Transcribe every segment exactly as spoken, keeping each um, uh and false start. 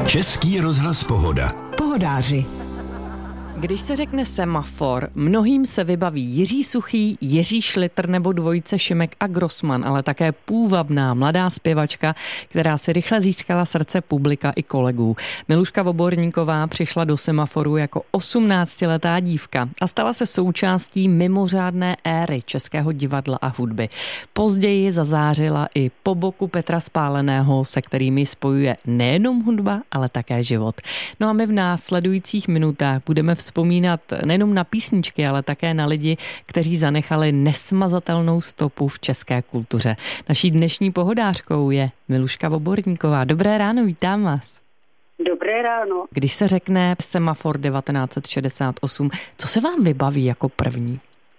Český rozhlas Pohoda. Pohodáři. Když se řekne semafor, mnohým se vybaví Jiří Suchý, Jiří Šlitr nebo dvojice Šimek a Grossman, ale také půvabná mladá zpěvačka, která si rychle získala srdce publika i kolegů. Miluška Voborníková přišla do semaforu jako osmnáctiletá dívka a stala se součástí mimořádné éry českého divadla a hudby. Později zazářila i po boku Petra Spáleného, se kterými spojuje nejenom hudba, ale také život. No a my v následujících minutách budeme vzpomínat nejenom na písničky, ale také na lidi, kteří zanechali nesmazatelnou stopu v české kultuře. Naší dnešní pohodářkou je Miluška Voborníková. Dobré ráno, vítám vás. Dobré ráno. Když se řekne semafor devatenáct set šedesát osm, co se vám vybaví jako první?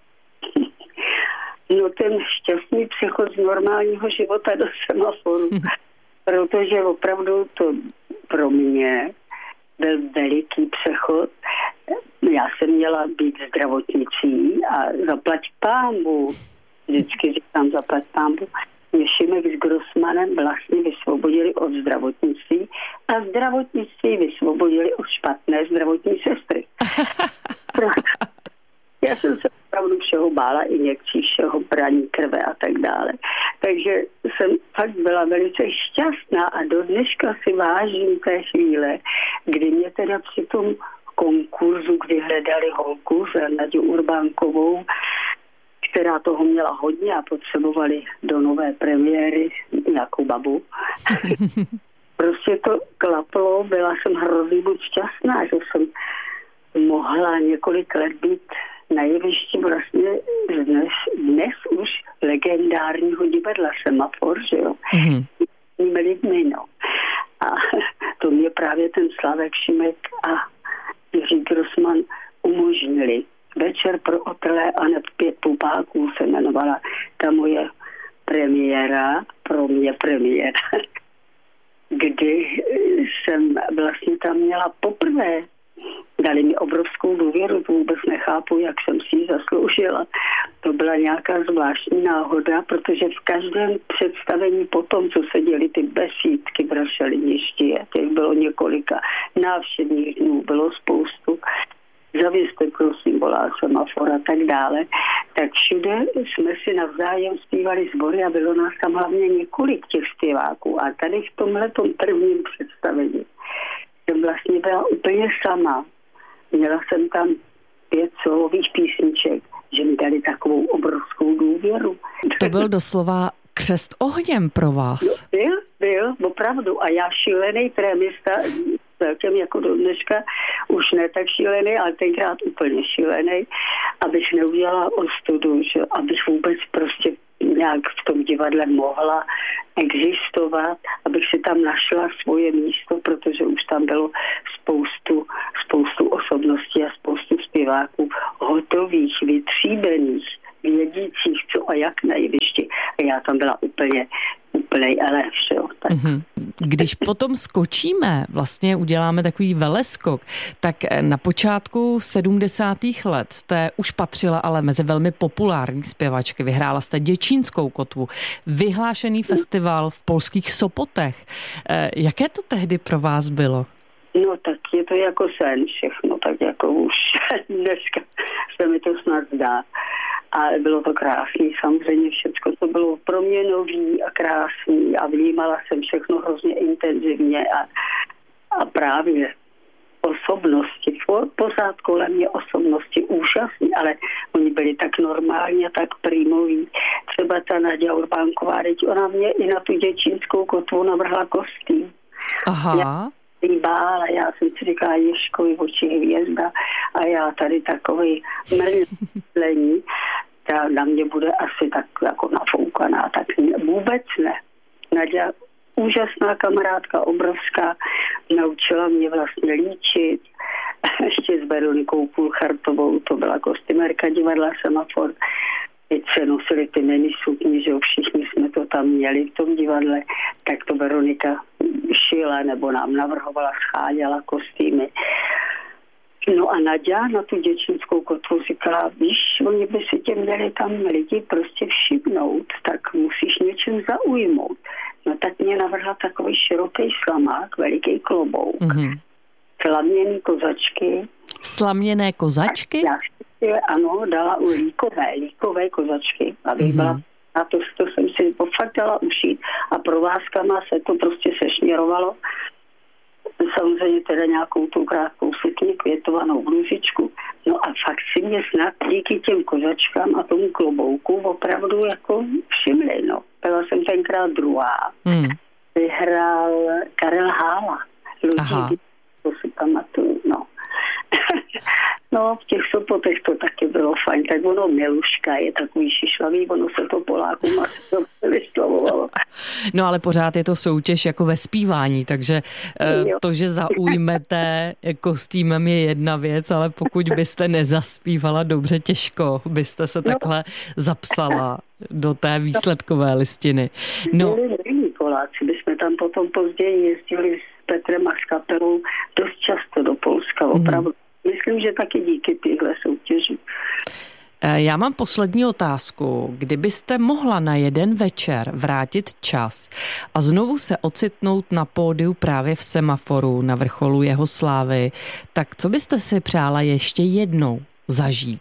No ten šťastný přechod z normálního života do semaforu, protože opravdu to pro mě byl veliký přechod. Já jsem měla být zdravotnicí a zaplať pámbu. Vždycky říkám zaplať pámbu. Mě Šimek s Grossmanem vlastně vysvobodili od zdravotnictví a zdravotnictví vysvobodili od špatné zdravotní sestry. Já jsem se opravdu všeho bála, injekcí, všeho, braní krve a tak dále. Takže jsem fakt byla velice šťastná a do dneška si vážím té chvíle, kdy mě teda při tom konkurzu, kdy hledali holku za Naďu Urbánkovou, která toho měla hodně a potřebovali do nové premiéry nějakou babu. Prostě to klaplo, byla jsem hrozně moc šťastná, že jsem mohla několik let být na jevišti vlastně dnes, dnes už legendárního divadla Semafor, že jo, mm-hmm. lidmi, no. A to mě právě ten Slavek Šimek a Jiří Grossman umožnili. Večer pro otrlé a ne pět pupáků se jmenovala ta moje premiéra, pro mě premiéra, kdy jsem vlastně tam měla poprvé. Dali mi obrovskou důvěru, to vůbec nechápu, jak jsem si ji zasloužila. To byla nějaká zvláštní náhoda, protože v každém představení potom, co se děly ty besídky v Rašeliništi, těch bylo několika, návštěvních dnů bylo spoustu, zavěste prosím, volá semafor a tak dále, tak všude jsme si navzájem zpívali sbory a bylo nás tam hlavně několik těch zpěváků. A tady v tomhletom prvním představení jsem vlastně byla úplně sama. Měla jsem tam pět solových písniček, že mi dali takovou obrovskou důvěru. To byl doslova křest ohněm pro vás. No, byl, byl, opravdu. A já šílený trémista, celkem jako do dneška, už ne tak šílený, ale tenkrát úplně šílený, abych neudělala ostudu, že abych vůbec prostě nějak v tom divadle mohla existovat, abych si tam našla svoje místo, protože už tam bylo spoustu, spoustu osobností a spoustu zpěváků hotových, vytříbených, vědících, co a jak na jevišti. A já tam byla úplně, úplně elef, jo. Tak. Mm-hmm. Když potom skočíme, vlastně uděláme takový veleskok, tak na počátku sedmdesátých let jste už patřila ale mezi velmi populární zpěvačky. Vyhrála jste Děčínskou kotvu, vyhlášený festival v polských Sopotech. Jaké to tehdy pro vás bylo? No tak je to jako sen všechno, tak jako už dneska se mi to snad zdá. A bylo to krásný, samozřejmě všechno to bylo pro mě nový a krásný a vnímala jsem všechno hrozně intenzivně a, a právě osobnosti, pořád kolem mě osobnosti úžasný, ale oni byli tak normální a tak prýmoví. Třeba ta Naďa Urbánková, ona mě i na tu Děčínskou kotvu navrhla kostým. Aha. Já bála, já jsem si říkala Ježkovi v oči hvězda a já tady takovej mrzlení, ta na mě bude asi tak jako nafoukaná, tak vůbec ne. Naďa, úžasná kamarádka, obrovská, naučila mě vlastně líčit, ještě s Veronikou Pulchartovou, to byla kostymérka divadla Semafor. Teď se nosili ty minisukni, že všichni jsme to tam měli v tom divadle, tak to Veronika šila nebo nám navrhovala, scháněla kostýmy. No a Naďa na tu Děčínskou kotvu říkala, víš, oni by si tě měli tam lidi prostě všimnout, tak musíš něčem zaujmout. no tak mě navrhla takový široký slamák, veliký klobouk, Mm-hmm. slaměný kozačky. Slaměné kozačky? Já si, ano, dala u líkové, líkové kozačky, abych mm-hmm. byla, a to, to jsem si fakt dala ušít a provázkama se to prostě sešněrovalo. Samozřejmě teda nějakou tu krátkou sukni, květovanou bluzičku. No a fakt si mě snad díky těm kozačkám a tomu klobouku opravdu jako všimli, no. Byla jsem tenkrát druhá. Hmm. Vyhrál Karel Hála. Ludvík, to si pamatuju, no. No, v těch Sopotech to taky bylo fajn. Tak ono Miluška je takový šišlavý, ono se to Polákům asi vyslovovalo. No ale pořád je to soutěž jako ve zpívání, takže jo. To, že zaujmete kostýmem je jedna věc, ale pokud byste nezaspívala dobře, těžko byste se takhle zapsala do té výsledkové listiny. No. Byli Poláci, bychom tam potom později jezdili s Petrem a s kapelou dost často do Polska, opravdu. Mm. Myslím, že taky díky téhle soutěži. Já mám poslední otázku. Kdybyste mohla na jeden večer vrátit čas a znovu se ocitnout na pódiu právě v Semaforu na vrcholu jeho slávy, tak co byste si přála ještě jednou zažít?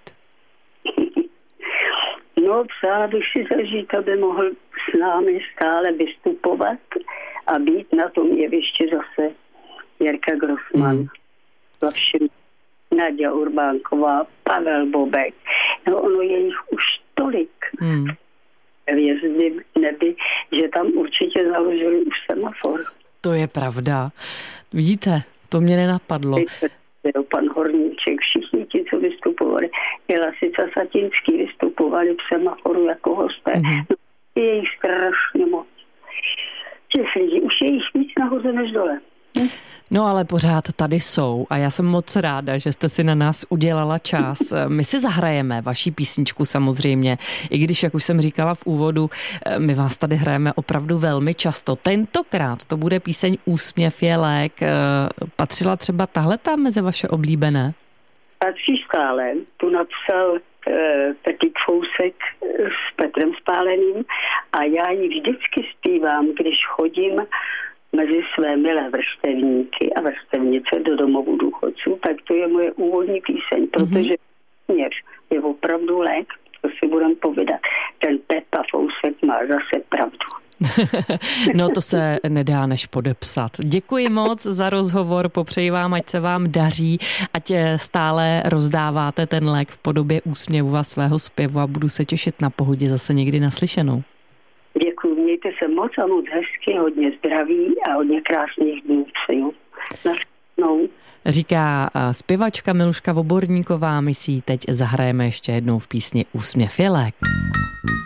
No, přála bych si zažít, aby mohl s námi stále vystupovat a být na tom jevišti zase Jirka Grossman. Hmm. Naděja Urbánková, Pavel Bobek. No ono je jich už tolik. Hmm. Hvězdy neby, že tam určitě založili už Semafor. To je pravda. Vidíte, to mě nenapadlo. Pan Horníček, všichni ti, co vystupovali. Jelasica Satinský vystupovali v Semaforu jako hosté. Hmm. No, je jich strašně moc. Těch lidí, už je jich víc nahoře než dole. Hm? No ale pořád tady jsou a já jsem moc ráda, že jste si na nás udělala čas. My si zahrajeme vaši písničku samozřejmě, i když, jak už jsem říkala v úvodu, my vás tady hrajeme opravdu velmi často. Tentokrát to bude píseň Úsměv je lék. Patřila třeba tahleta mezi vaše oblíbené? Patří stále. Tu napsal Petr Fousek s Petrem Spáleným a já ji vždycky zpívám, když chodím mezi své milé vrstevníky a vrstevnice do domovů důchodců, tak to je moje úvodní píseň, protože mm-hmm. je opravdu lék, to si budem povídat. Ten Pepa Fousek má zase pravdu. No to se nedá než podepsat. Děkuji moc za rozhovor, popřeji vám, ať se vám daří, ať stále rozdáváte ten lék v podobě úsměvu a svého zpěvu a budu se těšit na Pohodě zase někdy naslyšenou. Děkuji, mějte se moc a moc hezky, hodně zdraví a hodně krásných dnů přeju. Naschledanou. Říká zpěvačka Miluška Voborníková, my si ji teď zahrajeme ještě jednou v písni Úsměv je lék.